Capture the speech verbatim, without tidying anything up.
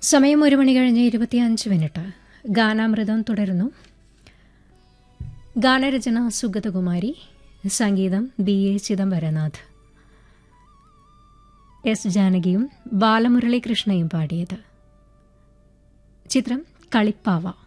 സമയം ഒരു മണി കഴിഞ്ഞ് ഇരുപത്തിയഞ്ച് മിനിറ്റ്. ഗാനാമൃതം തുടരുന്നു. ഗാനരചന സുഗതകുമാരി, സംഗീതം ബി എ ചിദംബരനാഥ്. എസ് ജാനകിയും ബാലമുരളീകൃഷ്ണയും പാടിയത്. ചിത്രം കളിപ്പാവ.